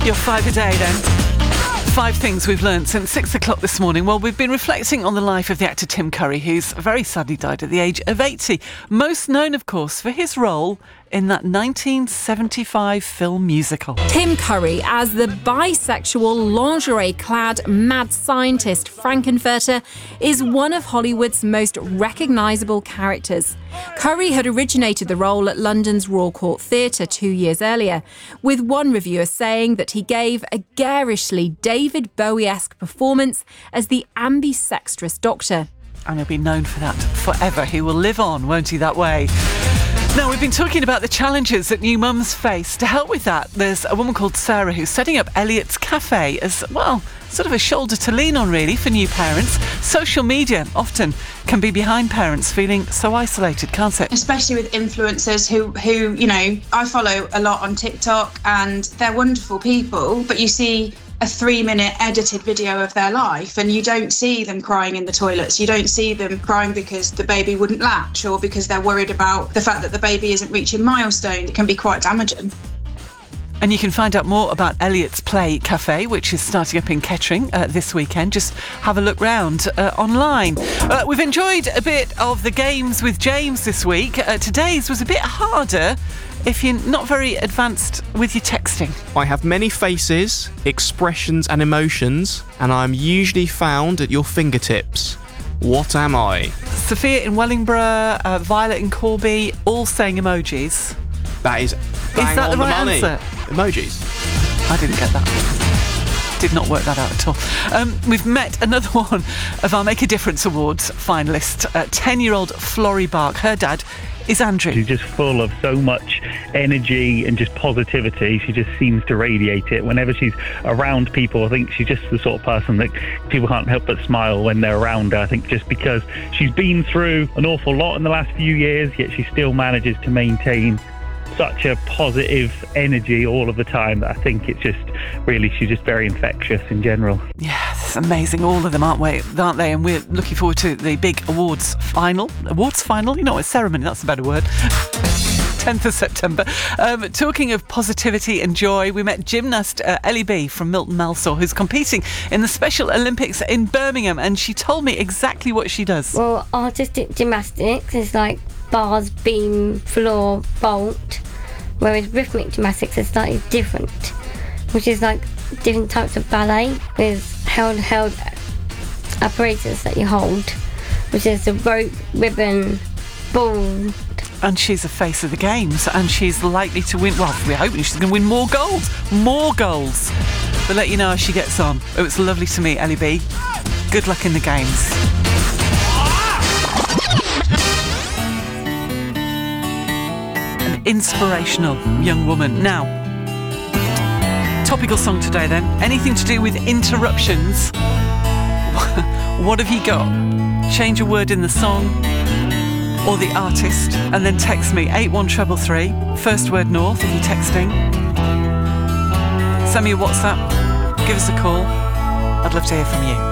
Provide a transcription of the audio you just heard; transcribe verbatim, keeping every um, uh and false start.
You're five a day then. Five things we've learned since six o'clock this morning. Well, we've been reflecting on the life of the actor Tim Curry, who's very sadly died at the age of eighty. Most known, of course, for his role in that nineteen seventy-five film musical. Tim Curry as the bisexual, lingerie-clad mad scientist Frankenfurter is one of Hollywood's most recognisable characters. Curry had originated the role at London's Royal Court Theatre two years earlier, with one reviewer saying that he gave a garishly David Bowie-esque performance as the ambisextrous doctor. And he'll be known for that forever. He will live on, won't he, that way? Now, we've been talking about the challenges that new mums face. To help with that, there's a woman called Sarah who's setting up Elliot's Cafe as, well, sort of a shoulder to lean on, really, for new parents. Social media often can be behind parents feeling so isolated, can't it? Especially with influencers who, who, you know, I follow a lot on TikTok and they're wonderful people, but you see a three minute edited video of their life and you don't see them crying in the toilets. You don't see them crying because the baby wouldn't latch or because they're worried about the fact that the baby isn't reaching milestone. It can be quite damaging. And you can find out more about Elliot's Play Cafe, which is starting up in Kettering uh, this weekend. Just have a look round uh, online. Uh, we've enjoyed a bit of the games with James this week. Uh, today's was a bit harder if you're not very advanced with your texting. I have many faces, expressions and emotions, and I'm usually found at your fingertips. What am I? Sophia in Wellingborough, uh, Violet in Corby, all saying emojis. That is bang Is that on the right money. answer? Emojis. I didn't get that. Did not work that out at all. Um, we've met another one of our Make a Difference Awards finalist, uh, ten-year-old Florrie Bark. Her dad is Andrew. She's just full of so much energy and just positivity. She just seems to radiate it. Whenever she's around people, I think she's just the sort of person that people can't help but smile when they're around her. I think just because she's been through an awful lot in the last few years, yet she still manages to maintain such a positive energy all of the time that I think it's just really, she's just very infectious in general. Yeah, it's amazing, all of them, aren't we? Aren't they? And we're looking forward to the big awards final. Awards final? You know, a ceremony, that's a better word. tenth of September. Um, talking of positivity and joy, we met gymnast uh, Ellie B from Milton Malsaw, who's competing in the Special Olympics in Birmingham, and she told me exactly what she does. Well, artistic gymnastics is like bars, beam, floor, bolt, whereas rhythmic gymnastics is slightly different, which is like different types of ballet with held held apparatus that you hold, which is the rope, ribbon, ball. And she's a face of the games, and she's likely to win. Well, we're hoping she's going to win more gold, more goals. We'll let you know how she gets on. It was lovely to meet Ellie B. Good luck in the games. Inspirational young woman. Now, topical song today then. Anything to do with interruptions? What have you got? Change a word in the song or the artist and then text me eight one three three three, first word north if you're texting. Send me a WhatsApp, give us a call. I'd love to hear from you.